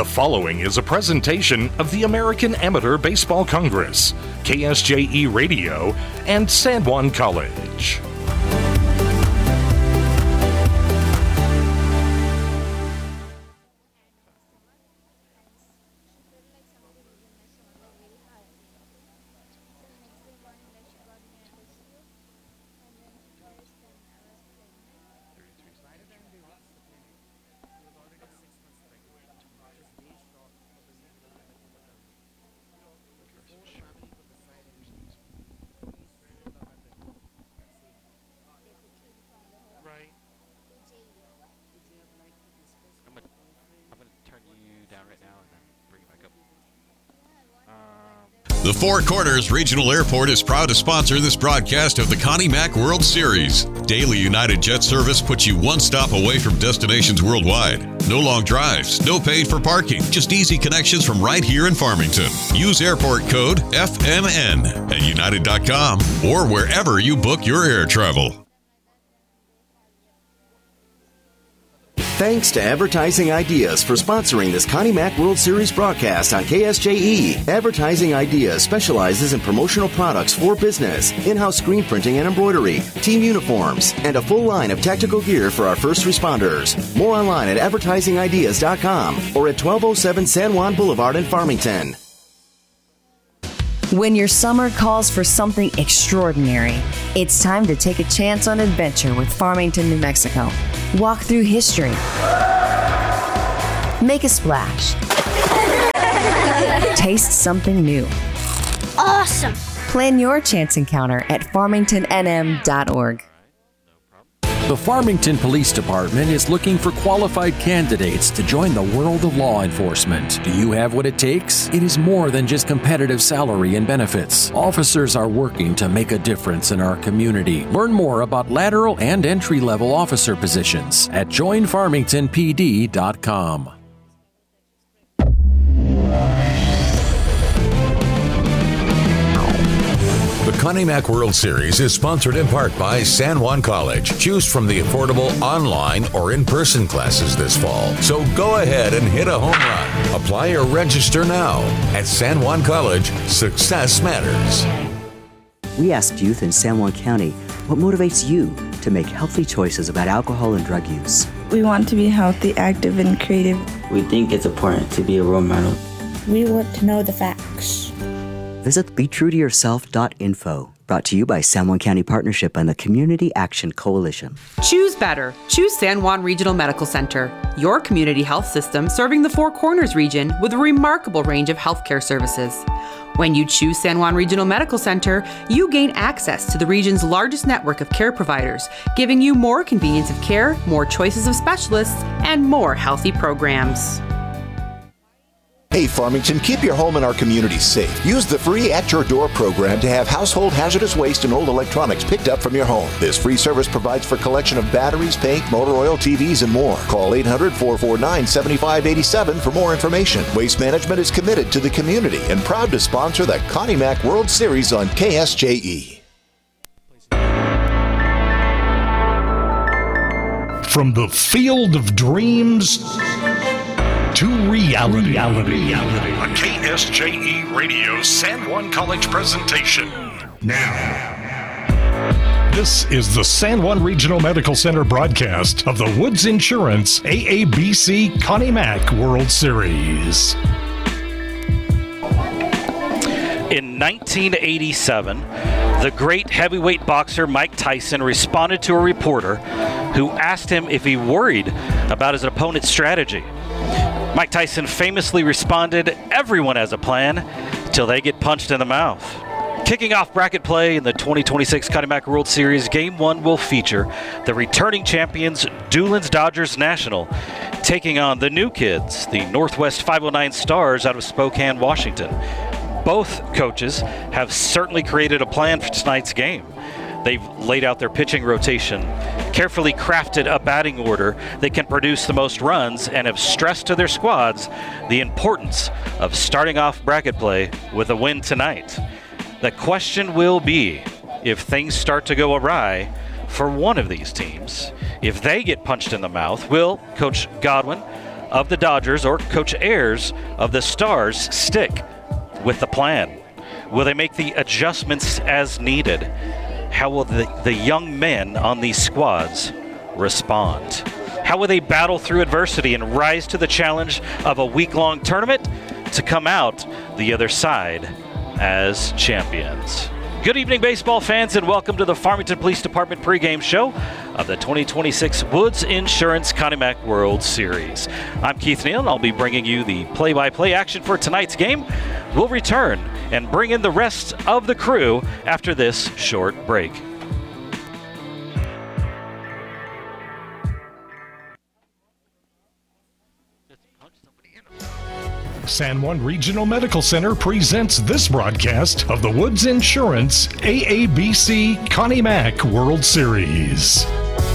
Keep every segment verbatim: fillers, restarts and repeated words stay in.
The following is a presentation of the American Amateur Baseball Congress, K S J E Radio, and San Juan College. The Four Corners Regional Airport is proud to sponsor this broadcast of the Connie Mack World Series. Daily United Jet service puts you one stop away from destinations worldwide. No long drives, no paid for parking, just easy connections from right here in Farmington. Use airport code F M N at united dot com or wherever you book your air travel. Thanks to Advertising Ideas for sponsoring this Connie Mack World Series broadcast on K S J E. Advertising Ideas specializes in promotional products for business, in-house screen printing and embroidery, team uniforms, and a full line of tactical gear for our first responders. More online at advertising ideas dot com or at twelve oh seven San Juan Boulevard in Farmington. When your summer calls for something extraordinary, it's time to take a chance on adventure with Farmington, New Mexico. Walk through history. Make a splash. Taste something new. Awesome! Plan your chance encounter at farmington n m dot org. The Farmington Police Department is looking for qualified candidates to join the world of law enforcement. Do you have what it takes? It is more than just competitive salary and benefits. Officers are working to make a difference in our community. Learn more about lateral and entry-level officer positions at join farmington p d dot com. The Connie Mack World Series is sponsored in part by San Juan College. Choose from the affordable online or in-person classes this fall. So go ahead and hit a home run. Apply or register now. At San Juan College, success matters. We asked youth in San Juan County, what motivates you to make healthy choices about alcohol and drug use? We want to be healthy, active, and creative. We think it's important to be a role model. We want to know the facts. Visit be true to yourself dot info. Brought to you by San Juan County Partnership and the Community Action Coalition. Choose better. Choose San Juan Regional Medical Center, your community health system serving the Four Corners region with a remarkable range of healthcare services. When you choose San Juan Regional Medical Center, you gain access to the region's largest network of care providers, giving you more convenience of care, more choices of specialists, and more healthy programs. Hey Farmington, keep your home and our community safe. Use the free At Your Door program to have household hazardous waste and old electronics picked up from your home. This free service provides for collection of batteries, paint, motor oil, T Vs, and more. Call eight hundred, four four nine, seven five eight seven for more information. Waste Management is committed to the community and proud to sponsor the Connie Mack World Series on K S J E. From the field of dreams to reality. reality. reality. A K S J E Radio San Juan College presentation. Now, this is the San Juan Regional Medical Center broadcast of the Woods Insurance A A B C Connie Mack World Series. In nineteen eighty-seven, the great heavyweight boxer Mike Tyson responded to a reporter who asked him if he worried about his opponent's strategy. Mike Tyson famously responded, "Everyone has a plan till they get punched in the mouth." Kicking off bracket play in the twenty twenty-six Connie Mack World Series, Game one will feature the returning champions Doolin's Dodgers National taking on the new kids, the Northwest five oh nine Stars out of Spokane, Washington. Both coaches have certainly created a plan for tonight's game. They've laid out their pitching rotation, carefully crafted a batting order that can produce the most runs, and have stressed to their squads the importance of starting off bracket play with a win tonight. The question will be, if things start to go awry for one of these teams, if they get punched in the mouth, will Coach Godwin of the Dodgers or Coach Ayers of the Stars stick with the plan? Will they make the adjustments as needed? How will the, the young men on these squads respond? How will they battle through adversity and rise to the challenge of a week-long tournament to come out the other side as champions? Good evening, baseball fans, and welcome to the Farmington Police Department pregame show of the twenty twenty-six Woods Insurance Connie Mack World Series. I'm Keith Neal, and I'll be bringing you the play-by-play action for tonight's game. We'll return and bring in the rest of the crew after this short break. San Juan Regional Medical Center presents this broadcast of the Woods Insurance A A B C Connie Mack World Series.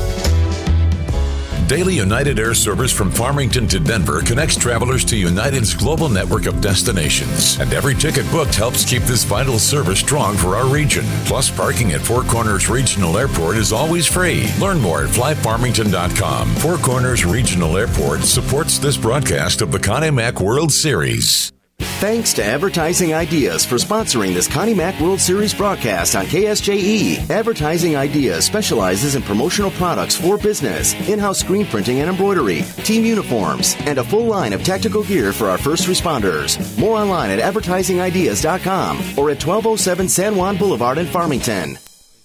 Daily United Air Service from Farmington to Denver connects travelers to United's global network of destinations. And every ticket booked helps keep this vital service strong for our region. Plus, parking at Four Corners Regional Airport is always free. Learn more at fly farmington dot com. Four Corners Regional Airport supports this broadcast of the Connie Mack World Series. Thanks to Advertising Ideas for sponsoring this Connie Mack World Series broadcast on K S J E. Advertising Ideas specializes in promotional products for business, in-house screen printing and embroidery, team uniforms, and a full line of tactical gear for our first responders. More online at advertising ideas dot com or at twelve oh seven San Juan Boulevard in Farmington.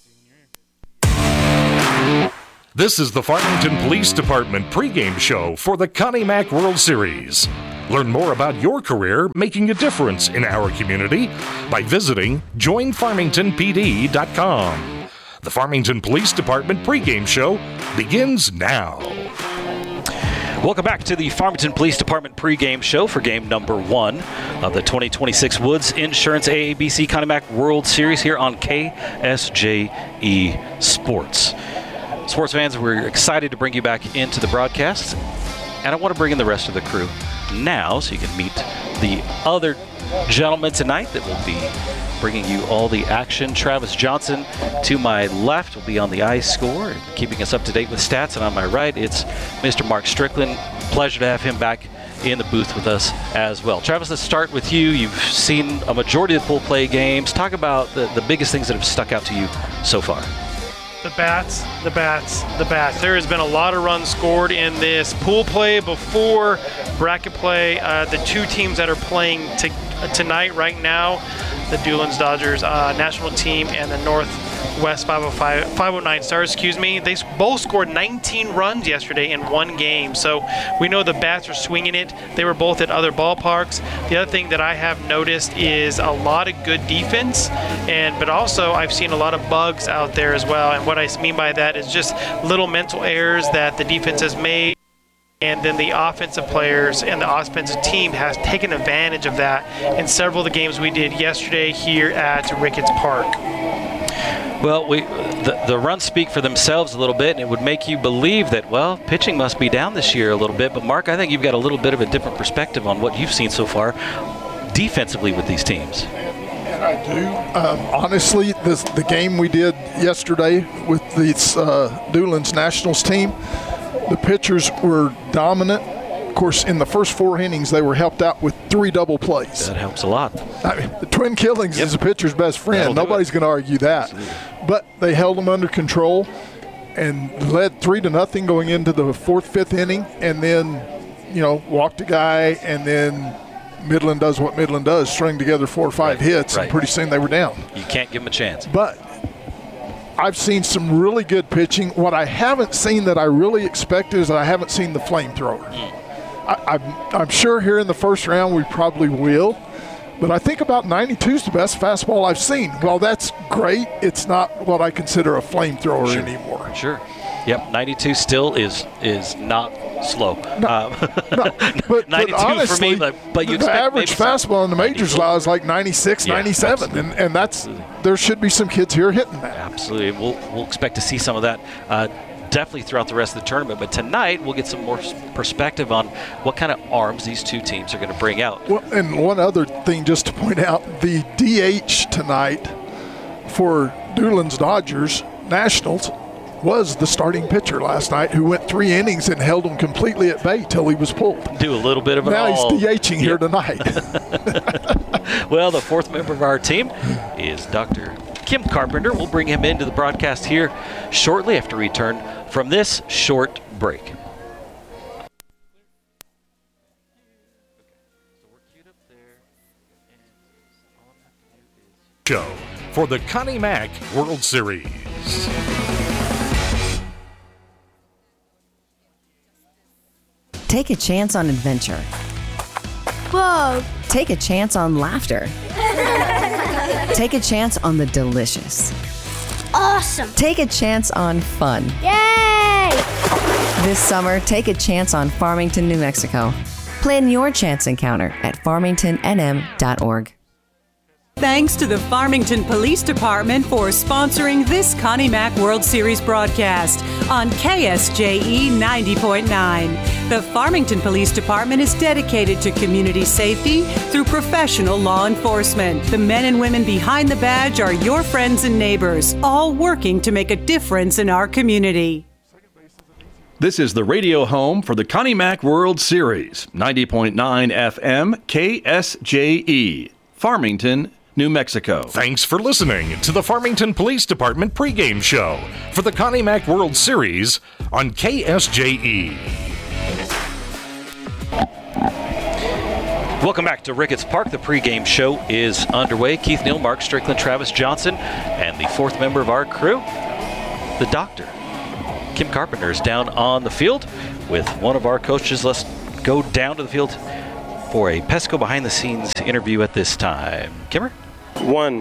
This is the Farmington Police Department pregame show for the Connie Mack World Series. Learn more about your career making a difference in our community by visiting join farmington p d dot com. The Farmington Police Department pregame show begins now. Welcome back to the Farmington Police Department pregame show for game number one of the twenty twenty-six Woods Insurance A A B C Connie Mack World Series here on K S J E Sports. Sports fans, we're excited to bring you back into the broadcast, and I want to bring in the rest of the crew now so you can meet the other gentlemen tonight that will be bringing you all the action. Travis Johnson to my left will be on the ice score and keeping us up to date with stats, and on my right it's Mister Mark Strickland. Pleasure to have him back in the booth with us as well. Travis, let's start with you. You've seen a majority of the pool play games. Talk about the, the biggest things that have stuck out to you so far. The bats, the bats, the bats. There has been a lot of runs scored in this pool play before bracket play. Uh, the two teams that are playing to, uh, tonight right now, the Doolan's Dodgers uh, national team and the Northwest five oh five, five oh nine Stars, excuse me, they both scored nineteen runs yesterday in one game. So we know the bats are swinging it. They were both at other ballparks. The other thing that I have noticed is a lot of good defense, and but also I've seen a lot of bugs out there as well. And what I mean by that is just little mental errors that the defense has made, and then the offensive players and the offensive team has taken advantage of that in several of the games we did yesterday here at Ricketts Park. Well, we the, the runs speak for themselves a little bit, and it would make you believe that, well, pitching must be down this year a little bit. But, Mark, I think you've got a little bit of a different perspective on what you've seen so far defensively with these teams. And I do. Um, honestly, this, the game we did yesterday with the uh, Doolan's Nationals team, the pitchers were dominant. Of course, in the first four innings, they were helped out with three double plays. That helps a lot. I mean, the twin killings yep. is a pitcher's best friend. Nobody's going to argue that. Absolutely. But they held them under control and led three to nothing going into the fourth, fifth inning, and then, you know, walked a guy, and then Midland does what Midland does, string together four or five right. hits, right. and pretty soon they were down. You can't give them a chance. But I've seen some really good pitching. What I haven't seen that I really expected is I haven't seen the flamethrower. Mm. I, I'm, I'm sure here in the first round we probably will, but I think about ninety-two is the best fastball I've seen. Well, that's great. It's not what I consider a flamethrower sure. anymore. Sure. Yep, ninety-two still is is not slow. No, um, no but, ninety-two but honestly, for me, but, but you the average fastball in the majors now is like ninety-six, yeah, ninety-seven, and, and that's there should be some kids here hitting that. Absolutely. We'll, we'll expect to see some of that uh, definitely throughout the rest of the tournament. But tonight we'll get some more perspective on what kind of arms these two teams are going to bring out. Well, and one other thing just to point out, the D H tonight for Doolan's Dodgers Nationals was the starting pitcher last night, who went three innings and held him completely at bay till he was pulled. Do a little bit of an now all. He's DHing here tonight. Well, the fourth member of our team is Doctor Kim Carpenter. We'll bring him into the broadcast here shortly after we return from this short break. Show for the Connie Mack World Series. Take a chance on adventure. Whoa. Take a chance on laughter. Take a chance on the delicious. Awesome. Take a chance on fun. Yay! This summer, take a chance on Farmington, New Mexico. Plan your chance encounter at farmington n m dot org. Thanks to the Farmington Police Department for sponsoring this Connie Mack World Series broadcast on K S J E ninety point nine. The Farmington Police Department is dedicated to community safety through professional law enforcement. The men and women behind the badge are your friends and neighbors, all working to make a difference in our community. This is the radio home for the Connie Mack World Series, ninety point nine F M K S J E, Farmington, New Mexico. Thanks for listening to the Farmington Police Department pregame show for the Connie Mack World Series on K S J E. Welcome back to Ricketts Park. The pregame show is underway. Keith Neal, Mark Strickland, Travis Johnson, and the fourth member of our crew, the doctor, Kim Carpenter, is down on the field with one of our coaches. Let's go down to the field for a Pesco behind-the-scenes interview at this time. Kimmer? One.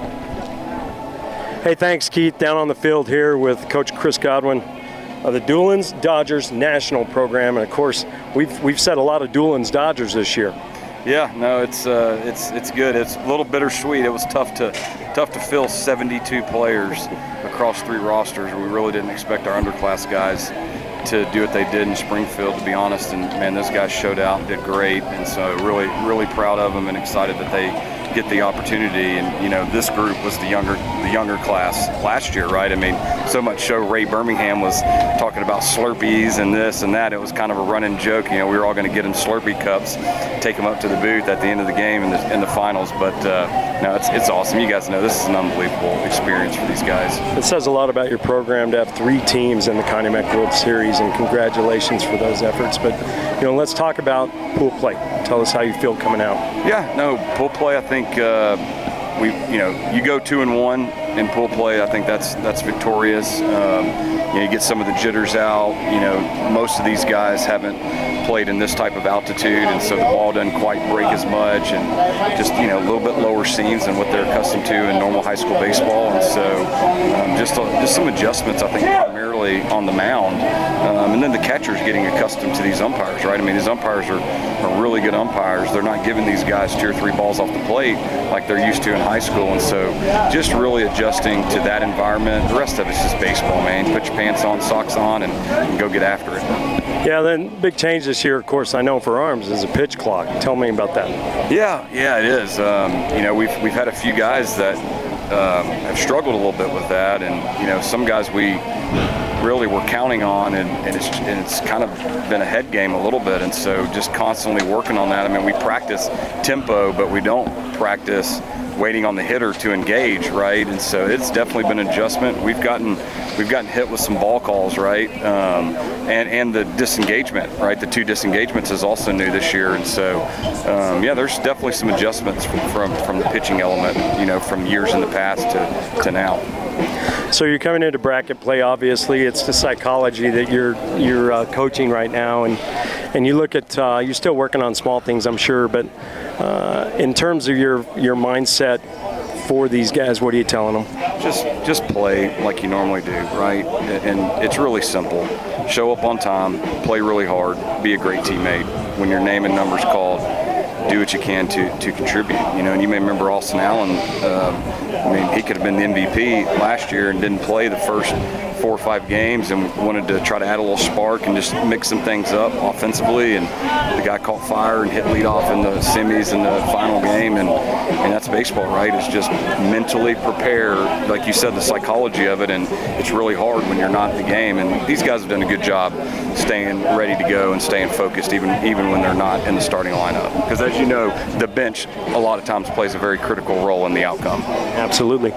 Hey, thanks, Keith. Down on the field here with Coach Chris Godwin of the Doolins Dodgers National Program, and of course, we've we've set a lot of Doolins Dodgers this year. Yeah, no, it's uh, it's it's good. It's a little bittersweet. It was tough to tough to fill seventy-two players across three rosters. We really didn't expect our underclass guys to do what they did in Springfield, to be honest. And man, those guys showed out and did great. And so really, really proud of them and excited that they get the opportunity. And you know, this group was the younger the younger class last year, right? I mean, so much so Ray Birmingham was talking about Slurpees and this and that. It was kind of a running joke. You know, we were all going to get them Slurpee cups, take them up to the booth at the end of the game in the in the finals. But uh, no, it's it's awesome. You guys know this is an unbelievable experience for these guys. It says a lot about your program to have three teams in the Connie Mack World Series, and congratulations for those efforts. But you know, let's talk about pool play. Tell us how you feel coming out. Yeah, no, pool play, I think uh, we, you know, you go two and one in pool play. I think that's that's victorious. Um, you know, you get some of the jitters out. You know, most of these guys haven't played in this type of altitude, and so the ball doesn't quite break as much, and just, you know, a little bit lower seams than what they're accustomed to in normal high school baseball. And so um, just, a, just some adjustments, I think, primarily on the mound. Um, and then the catcher's getting accustomed to these umpires, right? I mean, these umpires are, are really good umpires. They're not giving these guys two or three balls off the plate like they're used to in high school. And so just really adjusting to that environment. The rest of it's just baseball, man. Put your pants on, socks on, and, and go get after it. Yeah, then big change this year, of course, I know for Arms is a pitch clock. Tell me about that. Yeah, yeah, it is. Um, you know, we've we've had a few guys that um, have struggled a little bit with that, and you know, some guys we really were counting on, and, and, it's, and it's kind of been a head game a little bit, and so just constantly working on that. I mean, we practice tempo, but we don't practice waiting on the hitter to engage, right? And so it's definitely been an adjustment. We've gotten we've gotten hit with some ball calls, right? Um, and and the disengagement, right? The two disengagements is also new this year, and so um, yeah, there's definitely some adjustments from, from from the pitching element, you know, from years in the past to to now. So you're coming into bracket play. Obviously, it's the psychology that you're you're uh, coaching right now, and and you look at uh, you're still working on small things, I'm sure, but uh, in terms of your your mindset for these guys, what are you telling them? Just just play like you normally do, right? And it's really simple. Show up on time, play really hard, be a great teammate. When your name and number's called, do what you can to, to contribute. You know, and you may remember Austin Allen. Uh, I mean, he could have been the M V P last year and didn't play the first four or five games and wanted to try to add a little spark and just mix some things up offensively. And the guy caught fire and hit leadoff in the semis in the final game. And, and that's baseball, right? It's just mentally prepare, like you said, the psychology of it. And it's really hard when you're not in the game. And these guys have done a good job staying ready to go and staying focused even, even when they're not in the starting lineup. Because as you know, the bench a lot of times plays a very critical role in the outcome. Absolutely.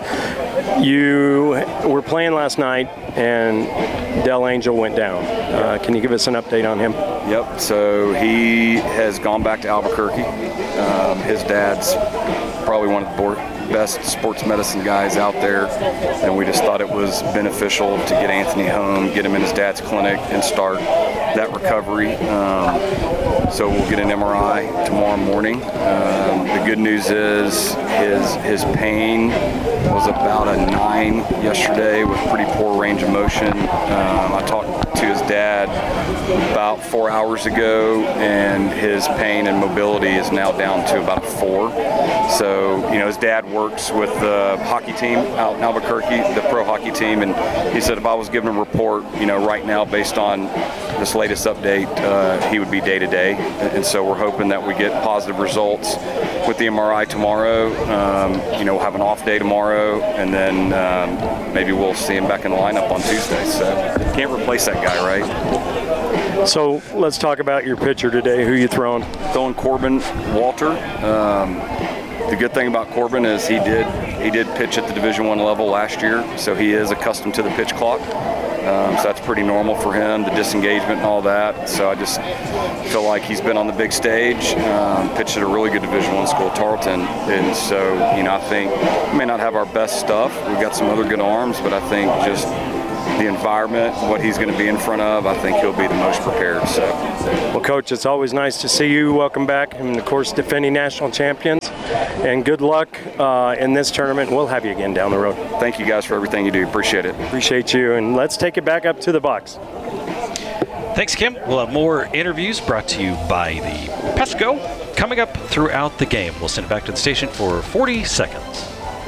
You were playing last night, and Del Angel went down. Uh, can you give us an update on him? Yep. So he has gone back to Albuquerque. Um, his dad's probably one of the board, best sports medicine guys out there, and we just thought it was beneficial to get Anthony home, get him in his dad's clinic, and start that recovery. Um, so we'll get an M R I tomorrow morning. Um, the good news is his his pain was about a nine yesterday with pretty poor range of motion. Um, I talked to his dad about four hours ago, and his pain and mobility is now down to about a four. So, you know, his dad works with the hockey team out in Albuquerque, the pro hockey team, and he said if I was giving a report, you know, right now based on this latest update, uh, he would be day to day. And so we're hoping that we get positive results with the M R I tomorrow. Um, you know, we'll have an off day tomorrow, and then um, maybe we'll see him back in the lineup on Tuesday. So can't replace that guy, right? So let's talk about your pitcher today. Who you throwing? Throwing Corbin Walter. Um, the good thing about Corbin is he did he did pitch at the Division One level last year, so he is accustomed to the pitch clock. Um, so that's pretty normal for him, the disengagement and all that. So I just feel like he's been on the big stage, um, pitched at a really good Division One school, Tarleton, and so you know I think we may not have our best stuff. We've got some other good arms, but I think just the environment, what he's going to be in front of, I think he'll be the most prepared. So, well, Coach, it's always nice to see you. Welcome back, and of course, defending national champions. And good luck uh, in this tournament. We'll have you again down the road. Thank you guys for everything you do. Appreciate it. Appreciate you. And let's take it back up to the box. Thanks, Kim. We'll have more interviews brought to you by the Pesco coming up throughout the game. We'll send it back to the station for forty seconds.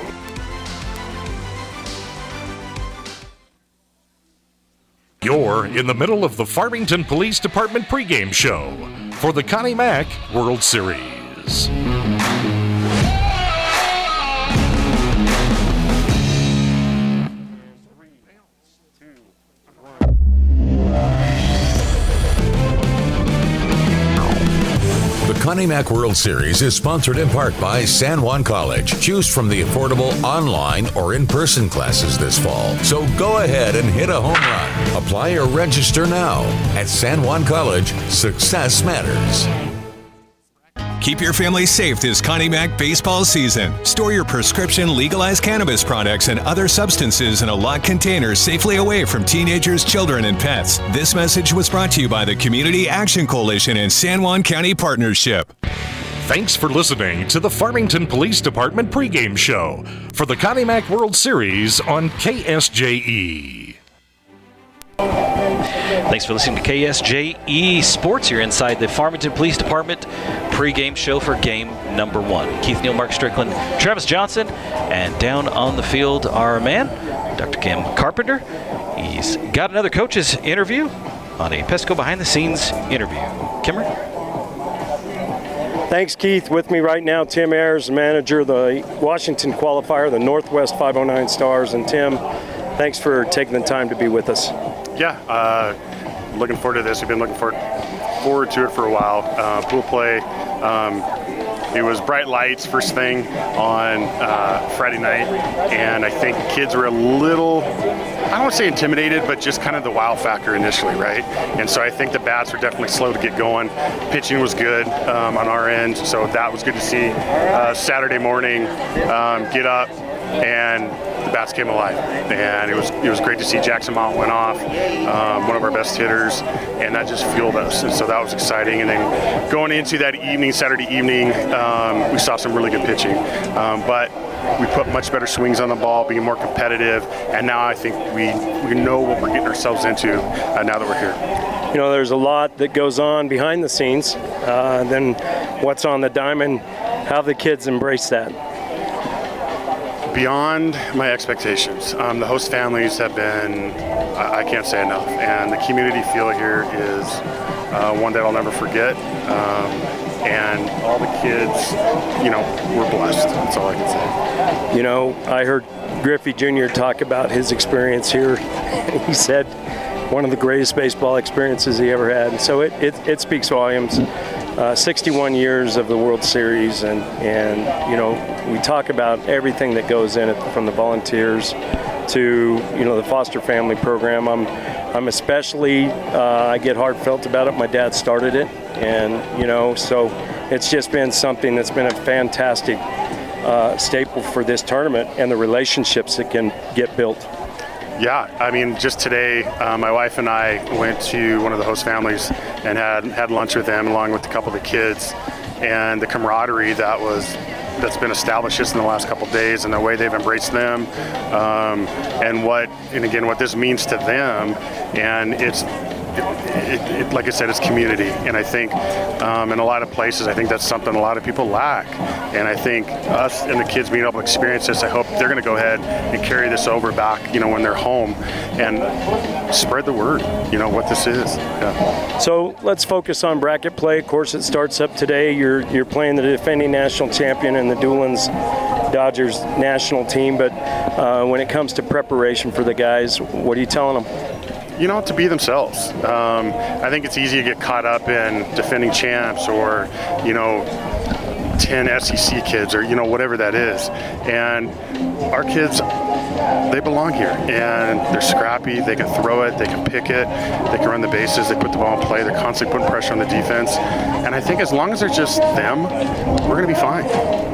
You're in the middle of the Farmington Police Department pregame show for the Connie Mack World Series. The Connie Mack World Series is sponsored in part by San Juan College. Choose from the affordable online or in-person classes this fall. So go ahead and hit a home run. Apply or register now. At San Juan College, success matters. Keep your family safe this Connie Mack baseball season. Store your prescription legalized cannabis products and other substances in a locked container safely away from teenagers, children, and pets. This message was brought to you by the Community Action Coalition and San Juan County Partnership. Thanks for listening to the Farmington Police Department pregame show for the Connie Mack World Series on K S J E. Thanks for listening to K S J E Sports. You're inside the Farmington Police Department pregame show for game number one. Keith Neal, Mark Strickland, Travis Johnson, and down on the field, our man, Doctor Kim Carpenter. He's got another coach's interview on a Pesco behind-the-scenes interview. Kimmer? Thanks, Keith. With me right now, Tim Ayers, manager of the Washington qualifier, the Northwest five oh nine Stars. And Tim, thanks for taking the time to be with us. Yeah, uh, looking forward to this. We've been looking forward, forward to it for a while. Uh, pool play, um, it was bright lights first thing on uh, Friday night, and I think kids were a little, I don't want to say intimidated, but just kind of the wow factor initially, right? And so I think the bats were definitely slow to get going. Pitching was good um, on our end, so that was good to see. Uh, Saturday morning, um, get up, and the bats came alive, and it was it was great to see Jackson Mount went off, um, one of our best hitters, and that just fueled us, and so that was exciting. And then going into that evening, Saturday evening, um, we saw some really good pitching, um, but we put much better swings on the ball, being more competitive, and now I think we we know what we're getting ourselves into uh, now that we're here. You know, there's a lot that goes on behind the scenes, uh, then what's on the diamond. How have the kids embraced that? beyond my expectations. Um, the host families have been, I, I can't say enough, and the community feel here is uh, one that I'll never forget. Um, and all the kids, you know, we're blessed. That's all I can say. You know, I heard Griffey Junior talk about his experience here, and he said one of the greatest baseball experiences he ever had. So it, it, it speaks volumes. Uh, sixty-one years of the World Series, and, and, you know, we talk about everything that goes in it, from the volunteers to, you know, the foster family program. I'm, I'm especially, uh, I get heartfelt about it. My dad started it, and, you know, so it's just been something that's been a fantastic uh, staple for this tournament and the relationships that can get built. Yeah, I mean, just today, uh, my wife and I went to one of the host families and had had lunch with them, along with a couple of the kids, and the camaraderie that was that's been established just in the last couple of days, and the way they've embraced them, um, and what, and again, what this means to them, and it's. It, it, it, like I said, it's community, and I think um, in a lot of places, I think that's something a lot of people lack. And I think us and the kids being able to experience this, I hope they're going to go ahead and carry this over back, you know, when they're home, and spread the word, you know, what this is. Yeah. So let's focus on bracket play. Of course, it starts up today. You're you're playing the defending national champion and the Doolins Dodgers national team. But uh, when it comes to preparation for the guys, what are you telling them? You know, to be themselves. Um, I think it's easy to get caught up in defending champs, or, you know, ten S E C kids, or, you know, whatever that is. And our kids, they belong here, and they're scrappy. They can throw it, they can pick it, they can run the bases, they put the ball in play, they're constantly putting pressure on the defense. And I think as long as they're just them, we're going to be fine.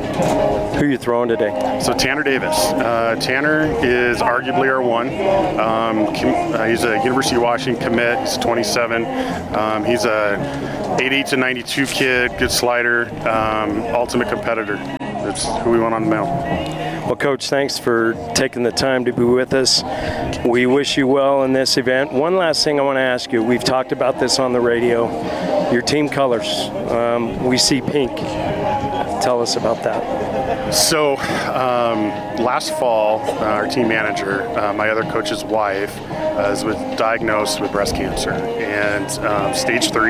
Who are you throwing today? So Tanner Davis. Uh, Tanner is arguably our one. Um, com- uh, he's a University of Washington commit. He's twenty-seven. Um, he's a eighty-eight to ninety-two kid, good slider, um, ultimate competitor. That's who we want on the mound. Well, Coach, thanks for taking the time to be with us. We wish you well in this event. One last thing I want to ask you. We've talked about this on the radio. Your team colors. Um, we see pink. Tell us about that. So um, last fall, uh, our team manager, uh, my other coach's wife, uh, was diagnosed with breast cancer, and um, stage three.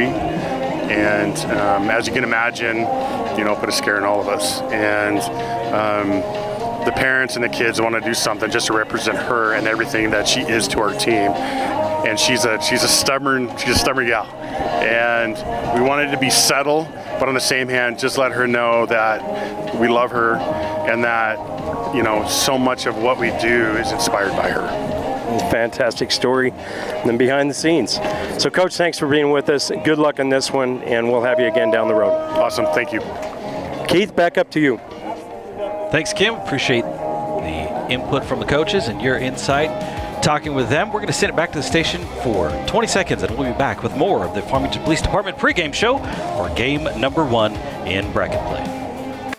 And um, as you can imagine, you know, put a scare in all of us. And um, the parents and the kids want to do something just to represent her and everything that she is to our team. And she's a she's a stubborn she's a stubborn gal. And we wanted to be subtle, but on the same hand, just let her know that we love her, and that, you know, so much of what we do is inspired by her. Fantastic story, and then behind the scenes. So, Coach, thanks for being with us. Good luck on this one, and we'll have you again down the road. Awesome. Thank you. Keith, back up to you. Thanks, Kim. Appreciate the input from the coaches and your insight. Talking with them, we're going to send it back to the station for twenty seconds, and we'll be back with more of the Farmington Police Department pregame show for game number one in bracket play.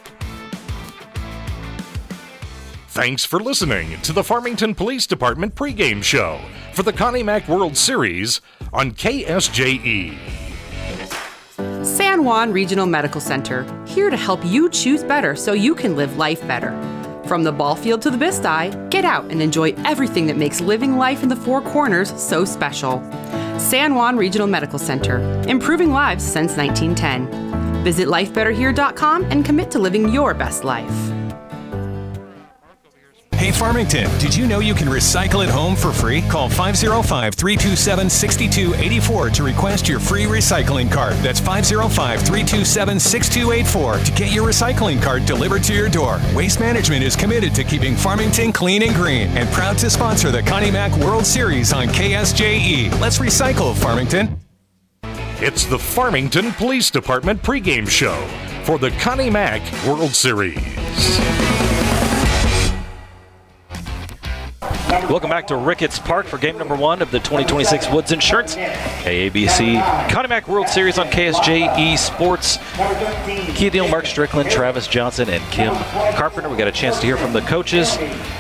Thanks for listening to the Farmington Police Department pregame show for the Connie Mack World Series on K S J E. San Juan Regional Medical Center, here to help you choose better so you can live life better. From the ball field to the Bisti, get out and enjoy everything that makes living life in the Four Corners so special. San Juan Regional Medical Center, improving lives since nineteen ten. Visit life better here dot com and commit to living your best life. Hey Farmington, did you know you can recycle at home for free? Call five oh five, three two seven, six two eight four to request your free recycling cart. That's five oh five, three two seven, six two eight four to get your recycling cart delivered to your door. Waste Management is committed to keeping Farmington clean and green, and proud to sponsor the Connie Mack World Series on K S J E. Let's recycle, Farmington. It's the Farmington Police Department pregame show for the Connie Mack World Series. Welcome back to Ricketts Park for game number one of the twenty twenty-six Woods Insurance K A B C Connie Mack World Series on K S J E Sports. Keith Deal, Mark Strickland, Travis Johnson, and Kim Carpenter. We got a chance to hear from the coaches.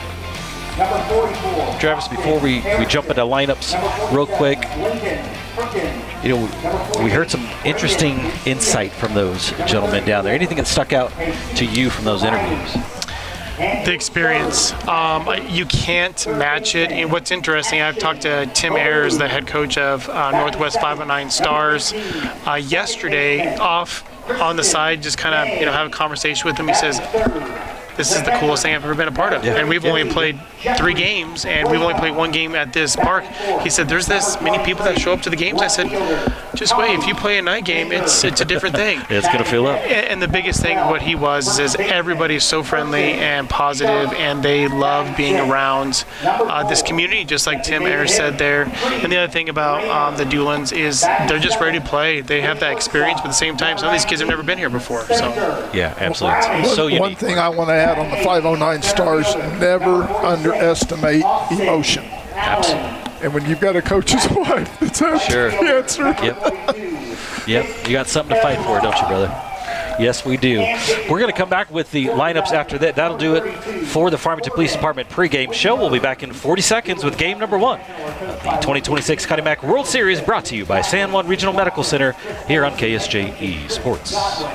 Travis, before we, we jump into lineups real quick, you know, we heard some interesting insight from those gentlemen down there. Anything that stuck out to you from those interviews? The experience. Um, you can't match it. And what's interesting, I've talked to Tim Ayers, the head coach of uh, Northwest five oh nine Stars, uh, yesterday off on the side, just kind of, you know, have a conversation with him. He says, this is the coolest thing I've ever been a part of. Yeah. And we've yeah. only played three games, and we've only played one game at this park. He said, there's this many people that show up to the games. I said, just wait, if you play a night game, it's it's a different thing. It's going to fill up. And, and the biggest thing, what he was, is everybody's so friendly and positive, and they love being around uh, this community, just like Tim Ayers said there. And the other thing about um, the Doolins is they're just ready to play. They have that experience, but at the same time, some of these kids have never been here before. So yeah, absolutely. It's so unique. One thing I want to add on the five oh nine Stars, never underestimate emotion. Absolutely. And when you've got a coach's wife that's has sure. cancer. Yep. Yep. You got something to fight for, don't you, brother? Yes, we do. We're going to come back with the lineups after that. That'll do it for the Farmington Police Department pregame show. We'll be back in forty seconds with game number one of the twenty twenty-six Connie Mack World Series, brought to you by San Juan Regional Medical Center here on K S J E Sports.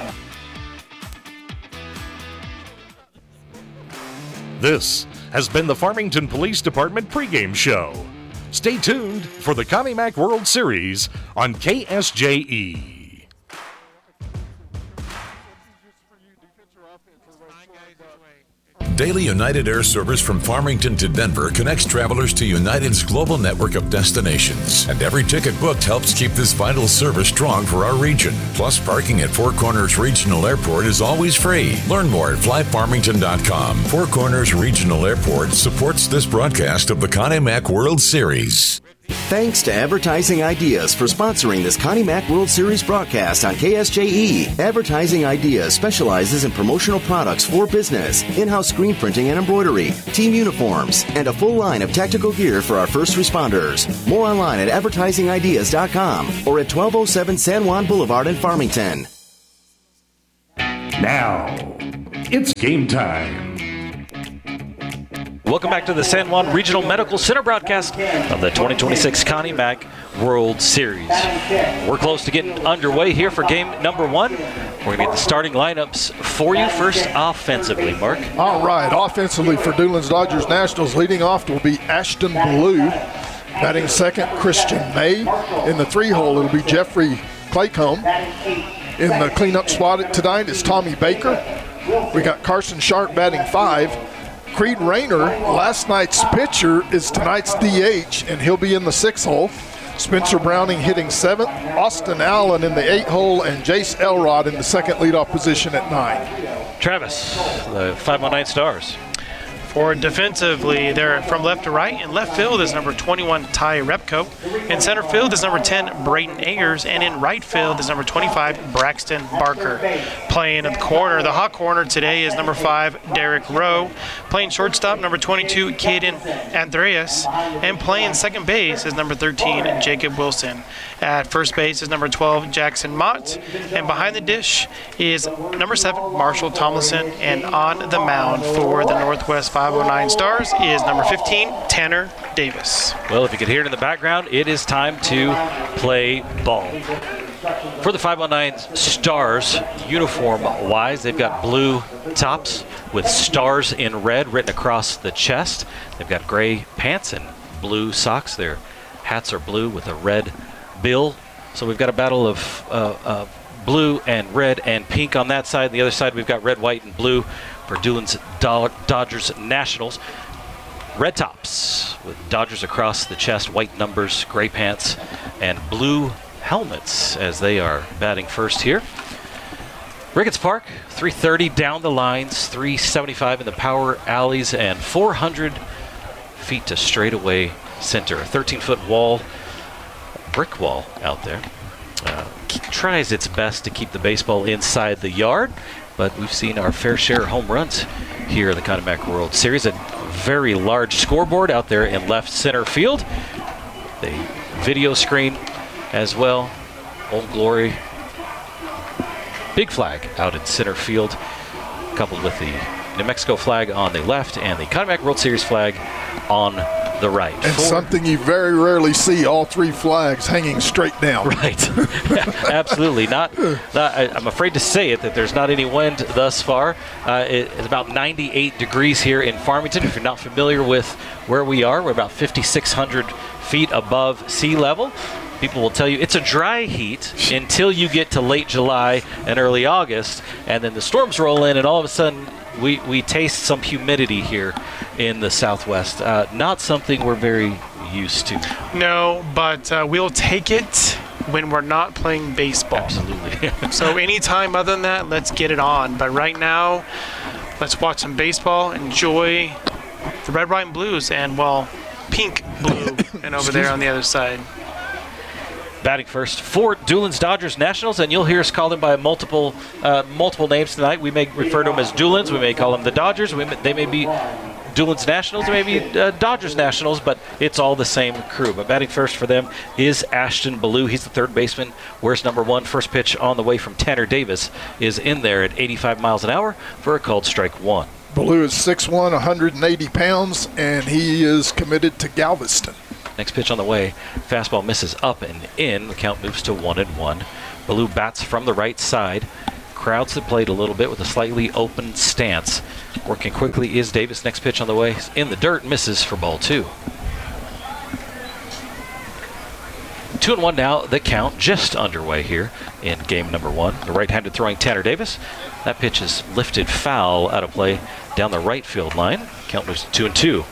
This has been the Farmington Police Department pregame show. Stay tuned for the Connie Mack World Series on K S J E. Daily United Air service from Farmington to Denver connects travelers to United's global network of destinations. And every ticket booked helps keep this vital service strong for our region. Plus, parking at Four Corners Regional Airport is always free. Learn more at fly farmington dot com. Four Corners Regional Airport supports this broadcast of the Connie Mack World Series. Thanks to Advertising Ideas for sponsoring this Connie Mack World Series broadcast on K S J E. Advertising Ideas specializes in promotional products for business, in-house screen printing and embroidery, team uniforms, and a full line of tactical gear for our first responders. More online at advertising ideas dot com or at twelve oh seven San Juan Boulevard in Farmington. Now, it's game time. Welcome back to the San Juan Regional Medical Center broadcast of the twenty twenty-six Connie Mack World Series. We're close to getting underway here for game number one. We're going to get the starting lineups for you. First, offensively, Mark. All right, offensively for Doolins Dodgers Nationals, leading off will be Ashton Blue. Batting second, Christian May. In the three-hole, it'll be Jeffrey Claycomb. In the cleanup spot tonight is Tommy Baker. We got Carson Sharp batting five. Creed Rayner, last night's pitcher, is tonight's D H, and he'll be in the sixth hole. Spencer Browning hitting seventh, Austin Allen in the eighth hole, and Jace Elrod in the second leadoff position at nine. Travis, the five oh nine Stars. For defensively, they're from left to right. In left field is number twenty-one, Ty Repko. In center field is number ten, Brayden Ayers. And in right field is number twenty-five, Braxton Barker. Playing at the corner, the hot corner today is number five, Derek Rowe. Playing shortstop, number twenty-two, Caden Andreas. And playing second base is number thirteen, Jacob Wilson. At first base is number twelve, Jackson Mott. And behind the dish is number seven, Marshall Tomlinson. And on the mound for the Northwest five oh nine Stars is number fifteen, Tanner Davis. Well, if you can hear it in the background, it is time to play ball. For the five oh nine Stars, uniform-wise, they've got blue tops with stars in red written across the chest. They've got gray pants and blue socks. Their hats are blue with a red bill. So we've got a battle of uh, uh, blue and red and pink on that side. On the other side, we've got red, white, and blue for Doolins Dodgers Nationals. Red tops with Dodgers across the chest, white numbers, gray pants, and blue helmets as they are batting first here. Ricketts Park, three thirty down the lines, three seventy-five in the power alleys, and four hundred feet to straightaway center. A thirteen-foot wall, brick wall out there. Uh, tries its best to keep the baseball inside the yard, but we've seen our fair share of home runs here in the Connie Mack World Series. A very large scoreboard out there in left center field. The video screen as well. Old Glory. Big flag out in center field, coupled with the New Mexico flag on the left and the Connie Mack World Series flag on the right. And Four. Something you very rarely see, all three flags hanging straight down. Right. Yeah, absolutely. Not, not I, I'm afraid to say it that there's not any wind thus far. Uh, it, it's about ninety-eight degrees here in Farmington. If you're not familiar with where we are, we're about fifty-six hundred feet above sea level. People will tell you it's a dry heat until you get to late July and early August, and then the storms roll in, and all of a sudden we, we taste some humidity here in the Southwest. Uh, not something we're very used to. No, but uh, we'll take it when we're not playing baseball. Absolutely. So anytime other than that, let's get it on. But right now, let's watch some baseball, enjoy the red, white, and blues, and, well, pink, blue, and over there on the other side. Batting first for Doolin's Dodgers Nationals, and you'll hear us call them by multiple uh, multiple names tonight. We may refer to them as Doolin's, we may call them the Dodgers, we may, they may be Doolin's Nationals, they may be uh, Dodgers Nationals, but it's all the same crew. But batting first for them is Ashton Ballou. He's the third baseman. Where's number one? First pitch on the way from Tanner Davis is in there at eighty-five miles an hour for a called strike one. Ballou is six one, one hundred eighty pounds, and he is committed to Galveston. Next pitch on the way. Fastball misses up and in. The count moves to one and one. Ballou bats from the right side. Crowds the plate a little bit with a slightly open stance. Working quickly is Davis. Next pitch on the way. In the dirt. Misses for ball two. Two and one now. The count just underway here in game number one. The right-handed throwing Tanner Davis. That pitch is lifted foul out of play down the right field line. Count moves to two and two.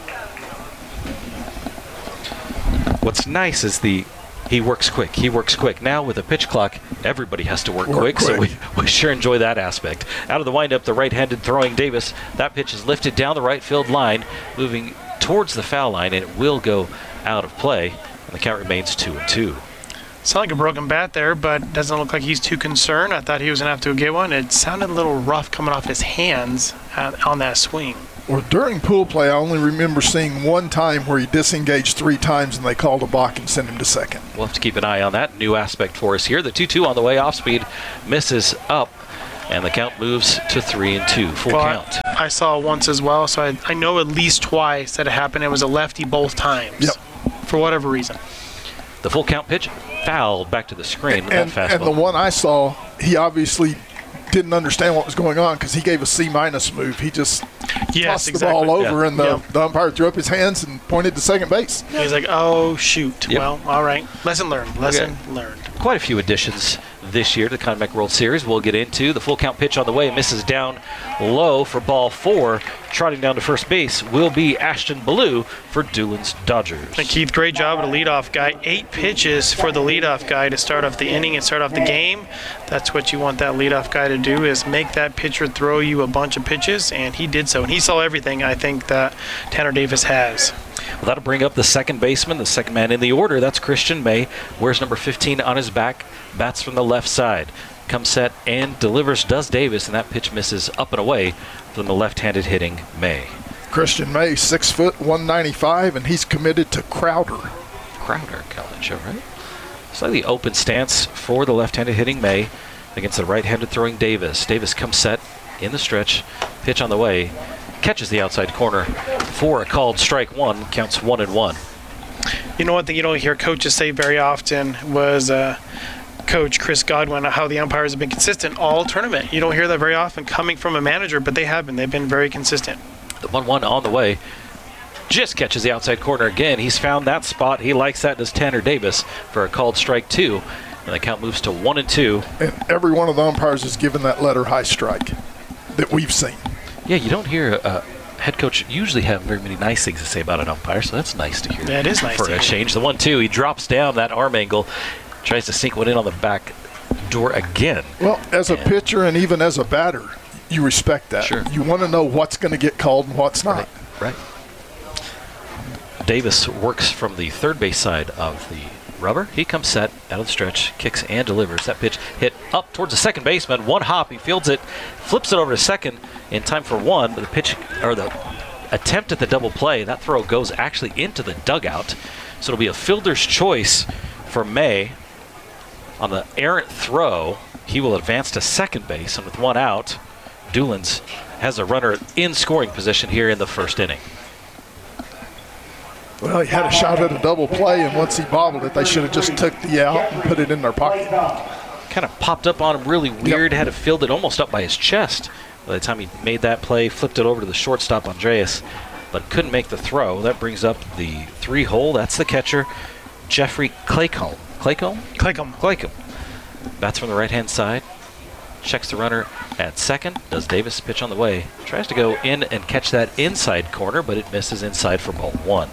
What's nice is the he works quick. He works quick. Now with a pitch clock, everybody has to work, work quick, quick, so we, we sure enjoy that aspect. Out of the windup, the right-handed throwing Davis. That pitch is lifted down the right field line, moving towards the foul line, and it will go out of play, and the count remains two and two. Sounded like a broken bat there, but doesn't look like he's too concerned. I thought he was going to have to get one. It sounded a little rough coming off his hands on that swing. Well, during pool play, I only remember seeing one time where he disengaged three times and they called a balk and sent him to second. We'll have to keep an eye on that. New aspect for us here. The two two on the way off speed misses up, and the count moves to three and two. Full well, count. I, I saw it once as well, so I, I know at least twice that it happened. It was a lefty both times. Yep. For whatever reason. The full count pitch fouled back to the screen. And, with that and, and the one I saw, he obviously didn't understand what was going on because he gave a C-minus move. He just yes, tossed exactly. the ball over, yeah. and the, yep. the umpire threw up his hands and pointed to second base. He's like, oh, shoot. Yep. Well, all right. Lesson learned. Lesson okay. learned. Quite a few additions this year to the ConMec World Series. We'll get into the full count pitch on the way. Misses down low for ball four. Trotting down to first base will be Ashton Ballou for Doolin's Dodgers. And Keith, great job with the leadoff guy. Eight pitches for the leadoff guy to start off the inning and start off the game. That's what you want that leadoff guy to do, is make that pitcher throw you a bunch of pitches, and he did so. And he saw everything, I think, that Tanner Davis has. Well, that'll bring up the second baseman, the second man in the order. That's Christian May. Wears number fifteen on his back. Bats from the left side. Comes set and delivers, does Davis, and that pitch misses up and away from the left-handed hitting May. Christian May, six foot, one ninety-five, and he's committed to Crowder. Crowder College, all right. Slightly open stance for the left-handed hitting May against the right-handed throwing Davis. Davis comes set in the stretch. Pitch on the way. Catches the outside corner for a called strike one. Counts one and one. You know what thing you don't hear coaches say very often was uh, Coach Chris Godwin, how the umpires have been consistent all tournament. You don't hear that very often coming from a manager, but they have been. They've been very consistent. The one one on the way. Just catches the outside corner again. He's found that spot. He likes that, does Tanner Davis, for a called strike two. And the count moves to one and two. And every one of the umpires has given that letter high strike that we've seen. Yeah, you don't hear a head coach usually have very many nice things to say about an umpire, so that's nice to hear. That is nice for to a hear. change. The one two, he drops down that arm angle, tries to sink one in on the back door again. Well, as a and pitcher and even as a batter, you respect that. Sure. You want to know what's going to get called and what's not. Right. right. Davis works from the third base side of the rubber. He comes set out of the stretch, kicks and delivers. That pitch hit up towards the second baseman. One hop, he fields it, flips it over to second in time for one. But the pitch, or the attempt at the double play, that throw goes actually into the dugout. So it'll be a fielder's choice for May. On the errant throw, he will advance to second base, and with one out, Doolin's has a runner in scoring position here in the first inning. Well, he had a shot at a double play, and once he bobbled it, they should have just took the out and put it in their pocket. Kind of popped up on him really weird, yep. Had to field it almost up by his chest. By the time he made that play, flipped it over to the shortstop, Andreas, but couldn't make the throw. That brings up the three hole. That's the catcher, Jeffrey Claycomb. Claycomb? Claycomb. Claycomb. Bats from the right-hand side. Checks the runner at second. Does Davis pitch on the way. Tries to go in and catch that inside corner, but it misses inside for ball one.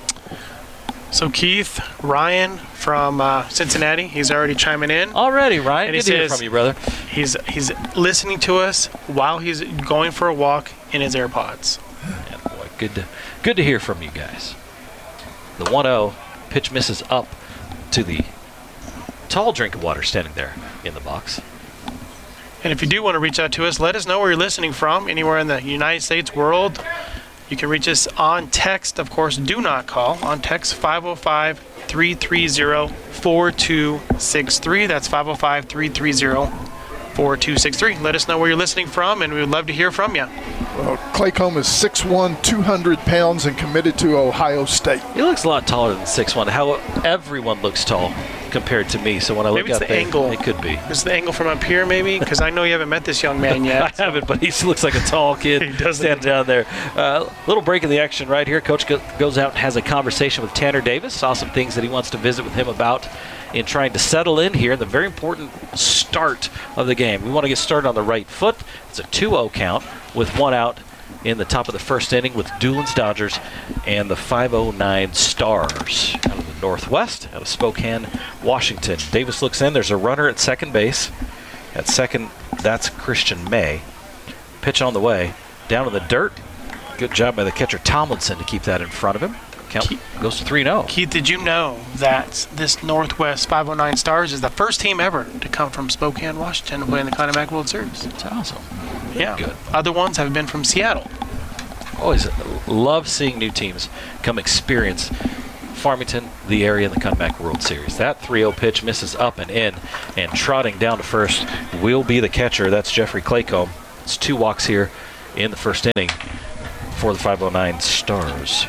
So Keith, Ryan from uh, Cincinnati, he's already chiming in. Already, Ryan. And Good he to hear says from you, brother. He's he's listening to us while he's going for a walk in his AirPods. Yeah, boy, good to good to hear from you guys. The one oh pitch misses up to the tall drink of water standing there in the box. And if you do want to reach out to us, let us know where you're listening from, anywhere in the United States, world. You can reach us on text. Of course, do not call. On text, five oh five, three three zero, four two six three. That's five oh five, three three zero, four two six three. Let us know where you're listening from, and we would love to hear from you. Well, Claycomb is six one, two hundred pounds, and committed to Ohio State. He looks a lot taller than six one. How everyone looks tall compared to me. So when I look maybe it's up the there, angle. It could be. It's the angle from up here, maybe, because I know you haven't met this young man yet. I haven't, but he looks like a tall kid. He does standing down there. A uh, little break in the action right here. Coach go- goes out and has a conversation with Tanner Davis. Saw some things that he wants to visit with him about in trying to settle in here. The very important start of the game. We want to get started on the right foot. It's a two oh count with one out in the top of the first inning with Doolin's Dodgers and the five oh nine Stars out of the Northwest, out of Spokane, Washington. Davis looks in. There's a runner at second base. At second, that's Christian May. Pitch on the way. Down in the dirt. Good job by the catcher Tomlinson to keep that in front of him. Count Keith, goes to three oh. Keith, did you know that this Northwest five oh nine Stars is the first team ever to come from Spokane, Washington to play in the Connie Mack World Series? That's awesome. Yeah. Good. Other ones have been from Seattle. Always love seeing new teams come experience Farmington, the area in the Connie Mack World Series. That three oh pitch misses up and in, and trotting down to first will be the catcher. That's Jeffrey Claycomb. It's two walks here in the first inning for the five oh nine Stars.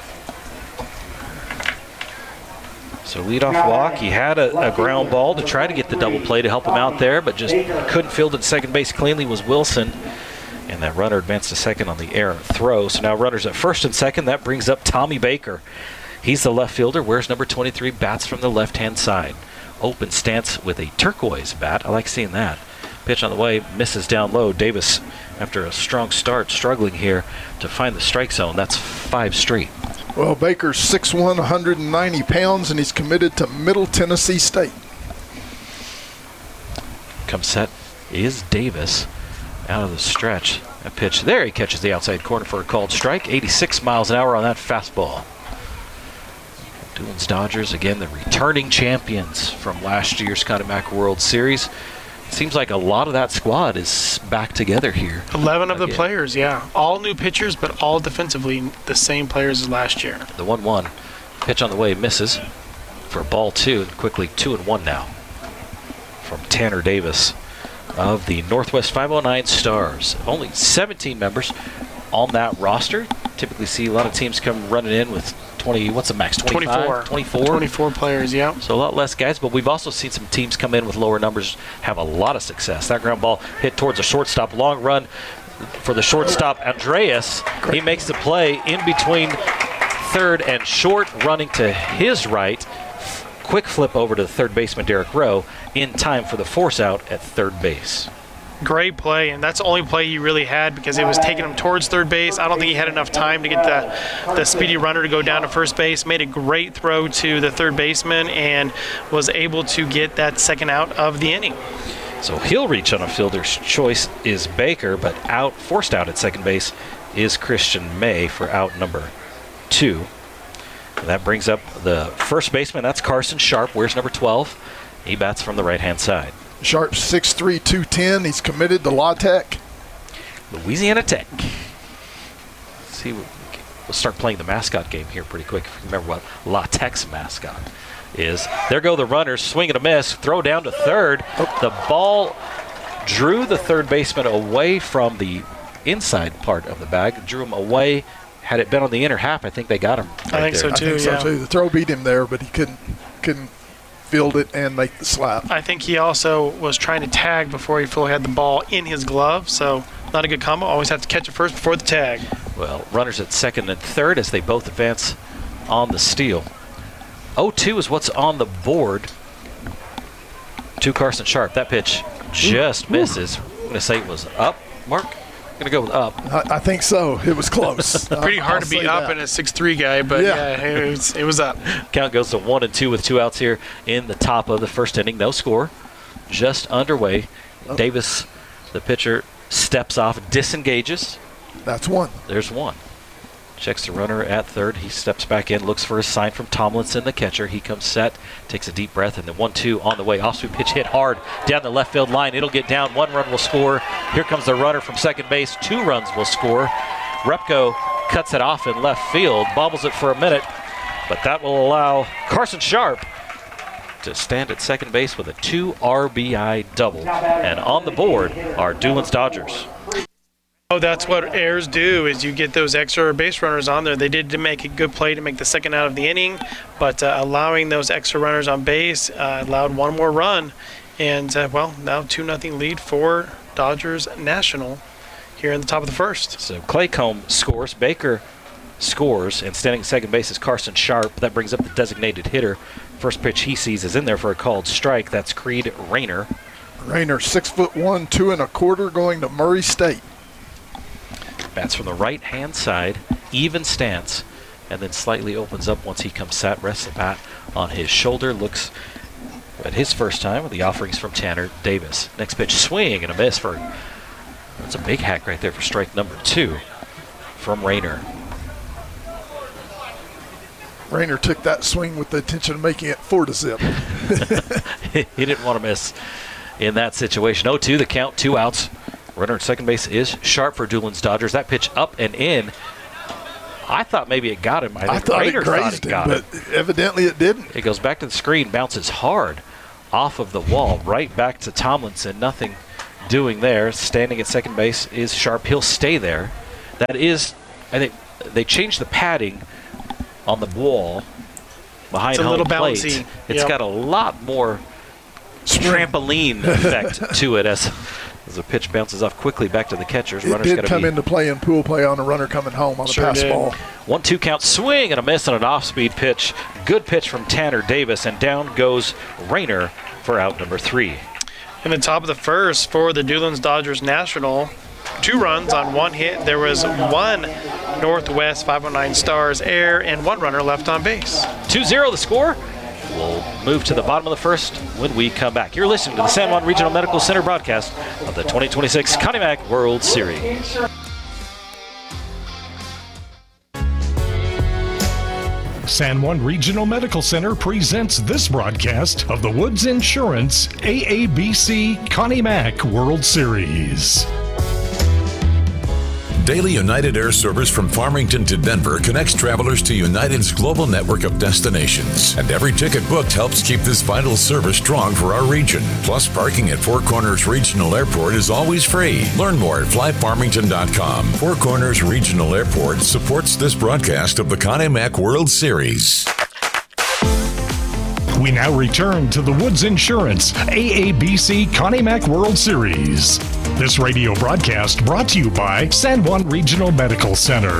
So leadoff walk. He had a, a ground ball to try to get the double play to help him out there, but just couldn't field it second base cleanly was Wilson. And that runner advanced to second on the errant throw. So now runners at first and second. That brings up Tommy Baker. He's the left fielder. Wears number twenty-three, bats from the left-hand side. Open stance with a turquoise bat. I like seeing that. Pitch on the way, misses down low. Davis, after a strong start, struggling here to find the strike zone. That's five straight. Well, Baker's six one, one hundred ninety pounds, and he's committed to Middle Tennessee State. Comes set is Davis out of the stretch. That pitch there, he catches the outside corner for a called strike. eighty-six miles an hour on that fastball. Doolin's Dodgers, again, the returning champions from last year's Connie Mack World Series. Seems like a lot of that squad is back together here. eleven of again. the players, yeah. All new pitchers, but all defensively the same players as last year. The one one. Pitch on the way, misses for ball two, and quickly two and one now from Tanner Davis of the Northwest five oh nine Stars. Only seventeen members on that roster. Typically see a lot of teams come running in with twenty, what's the max, twenty-five? twenty-four. twenty-four? twenty-four players, yeah. So a lot less guys, but we've also seen some teams come in with lower numbers, have a lot of success. That ground ball hit towards a shortstop, long run for the shortstop, Andreas. He makes the play in between third and short, running to his right. Quick flip over to the third baseman, Derek Rowe, in time for the force out at third base. Great play, and that's the only play he really had because it was taking him towards third base. I don't think he had enough time to get the, the speedy runner to go down to first base. Made a great throw to the third baseman and was able to get that second out of the inning. So he'll reach on a fielder's choice is Baker, but out, forced out at second base is Christian May for out number two. And that brings up the first baseman. That's Carson Sharp. Wears number twelve. He bats from the right-hand side. Sharp's six three, two ten. He's committed to La Tech. Louisiana Tech. Let's see, we'll start playing the mascot game here pretty quick. If you remember what La Tech's mascot is. There go the runners. Swing and a miss. Throw down to third. Oh. The ball drew the third baseman away from the inside part of the bag. Drew him away had it been on the inner half, I think they got him. Right I think there. so too. I think yeah. so too. The throw beat him there, but he couldn't couldn't field it and make the slap. I think he also was trying to tag before he fully had the ball in his glove, so not a good combo. Always have to catch it first before the tag. Well, runners at second and third as they both advance on the steal. oh two is what's on the board to Carson Sharp. That pitch just misses. I'm going to say it was up, Mark? I'm going to go with up. I, I think so. It was close. Pretty hard I'll to be say up that. in a six three guy, but Yeah. yeah, it, was, it was up. Count goes to one and two with two outs here in the top of the first inning. No score. Just underway. Oh. Davis, the pitcher, steps off, disengages. That's one. There's one. Checks the runner at third. He steps back in, looks for a sign from Tomlinson, the catcher. He comes set, takes a deep breath, and then one two on the way. Off-swing pitch hit hard down the left field line. It'll get down. One run will score. Here comes the runner from second base. Two runs will score. Repko cuts it off in left field, bobbles it for a minute, but that will allow Carson Sharp to stand at second base with a two R B I double. And on the board are Doolin's Dodgers. Oh, that's what errors do, is you get those extra base runners on there. They did to make a good play to make the second out of the inning, but uh, allowing those extra runners on base uh, allowed one more run. And, uh, well, now two nothing lead for Dodgers National here in the top of the first. So Claycomb scores, Baker scores, and standing at second base is Carson Sharp. That brings up the designated hitter. First pitch he sees is in there for a called strike. That's Creed Rayner. Rayner, six foot one, two and a quarter, going to Murray State. Bats from the right-hand side, even stance, and then slightly opens up once he comes set, rests the bat on his shoulder, looks at his first time with the offerings from Tanner Davis. Next pitch, swing and a miss for, that's a big hack right there for strike number two from Rayner. Rayner took that swing with the intention of making it four to zip. He didn't want to miss in that situation. oh two, the count, two outs. Runner at second base is Sharp for Doolin's Dodgers. That pitch up and in. I thought maybe it got him. I, I thought Rayner it grazed thought it him, got but him. evidently it didn't. It goes back to the screen, bounces hard off of the wall, right back to Tomlinson. Nothing doing there. Standing at second base is Sharp. He'll stay there. That is, I think they changed the padding on the wall behind It's a home little plate. bouncy. It's Yep. got a lot more trampoline effect to it as as the pitch bounces off quickly back to the catchers. It Runner's did gotta come be into play in pool play on a runner coming home on a Sure pass did. ball. One two count, swing and a miss on an off-speed pitch. Good pitch from Tanner Davis, and down goes Rayner for out number three. In the top of the first for the Doolin's Dodgers National, two runs on one hit. There was one Northwest five oh nine Stars air and one runner left on base. two zero the score. We'll move to the bottom of the first when we come back. You're listening to the San Juan Regional Medical Center broadcast of the twenty twenty-six Connie Mack World Series. San Juan Regional Medical Center presents this broadcast of the Woods Insurance A A B C Connie Mack World Series. Daily United Air service from Farmington to Denver connects travelers to United's global network of destinations. And every ticket booked helps keep this vital service strong for our region. Plus, parking at Four Corners Regional Airport is always free. Learn more at fly farmington dot com. Four Corners Regional Airport supports this broadcast of the Connie Mack World Series. We now return to the Woods Insurance A A B C Connie Mack World Series. This radio broadcast brought to you by San Juan Regional Medical Center.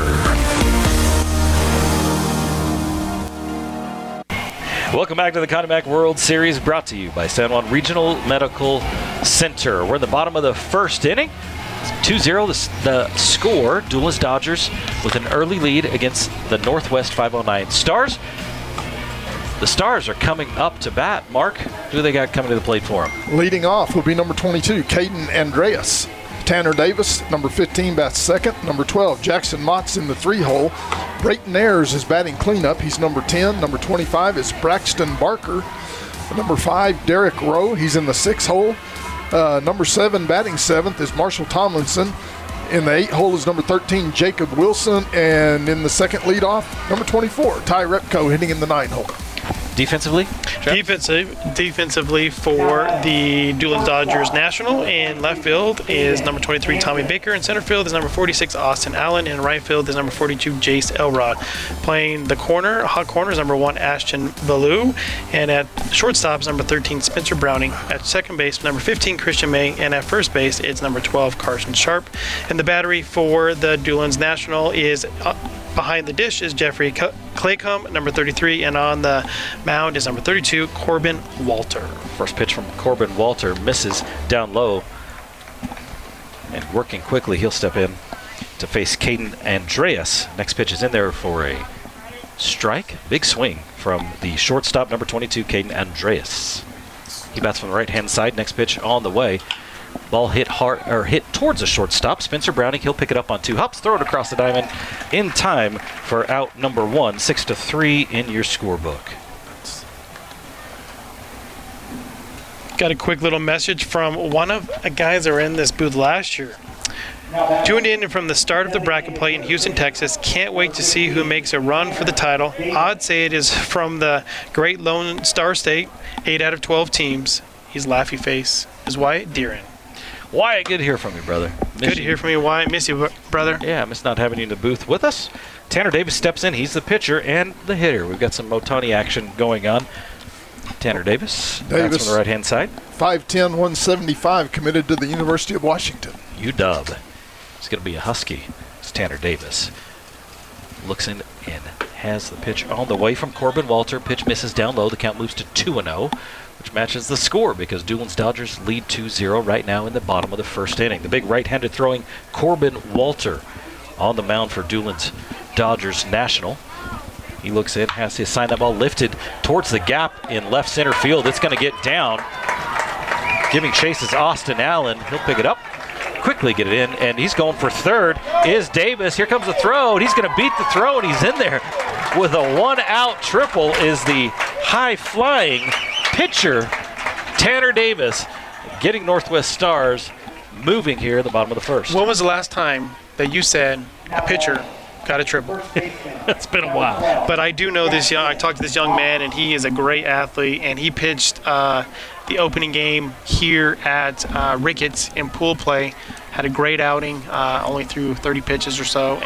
Welcome back to the Connie Mack World Series, brought to you by San Juan Regional Medical Center. We're in the bottom of the first inning. two zero the, the score. Doolin's Dodgers with an early lead against the Northwest five oh nine Stars. The Stars are coming up to bat. Mark, who they got coming to the plate for them? Leading off will be number twenty-two, Caden Andreas. Tanner Davis, number fifteen, bats second. Number twelve, Jackson Motts in the three-hole. Brayton Ayers is batting cleanup. He's number ten. Number twenty-five is Braxton Barker. Number five, Derek Rowe. He's in the six-hole. Uh, number seven, batting seventh, is Marshall Tomlinson. In the eight-hole is number thirteen, Jacob Wilson. And in the second leadoff, number twenty-four, Ty Repko, hitting in the nine-hole. Defensively? Defensive, defensively for the Doolan Dodgers National in left field is number twenty-three Tommy Baker. In center field is number forty-six Austin Allen. In right field is number forty-two Jace Elrod. Playing the corner, hot corner is number one Ashton Ballou. And at shortstop is number thirteen Spencer Browning. At second base, number fifteen Christian May. And at first base, it's number twelve Carson Sharp. And the battery for the Doolan's National is uh, behind the dish is Jeffrey Claycomb, number thirty-three, and on the mound is number thirty-two, Corbin Walter. First pitch from Corbin Walter misses down low. And working quickly, he'll step in to face Caden Andreas. Next pitch is in there for a strike. Big swing from the shortstop, number twenty-two, Caden Andreas. He bats from the right-hand side. Next pitch on the way. Ball hit hard or hit towards the shortstop. Spencer Browning, he'll pick it up on two hops, throw it across the diamond in time for out number one. Six to three in your scorebook. Got a quick little message from one of the guys that were in this booth last year. Tuned in from the start of the bracket play in Houston, Texas. Can't wait to see who makes a run for the title. Odds say it is from the great Lone Star State. Eight out of twelve teams. He's Laughy Face. Is Wyatt Deeren. Wyatt, good to hear from you, brother. Miss Good to you. hear from you, Wyatt. Miss you, brother. Yeah, I miss not having you in the booth with us. Tanner Davis steps in. He's the pitcher and the hitter. We've got some Otani action going on. Tanner Davis, Davis that's on the right-hand side. five ten, one seventy-five, committed to the University of Washington. U W. It's going to be a Husky. It's Tanner Davis. Looks in and has the pitch on the way from Corbin Walter. Pitch misses down low. The count moves to two and oh. Which matches the score because Doolan's Dodgers lead two zero right now in the bottom of the first inning. The big right-handed throwing Corbin Walter on the mound for Doolan's Dodgers National. He looks in, has his sign that ball lifted towards the gap in left center field. It's going to get down. Giving chase is Austin Allen. He'll pick it up, quickly get it in, and he's going for third is Davis. Here comes the throw, and he's going to beat the throw, and he's in there with a one-out triple is the high-flying pitcher, Tanner Davis, getting Northwest Stars moving here at the bottom of the first. When was the last time that you said a pitcher got a triple? It's been a while. But I do know this young, I talked to this young man, and he is a great athlete, and he pitched uh, the opening game here at uh, Ricketts in pool play. Had a great outing, uh, only threw thirty pitches or so.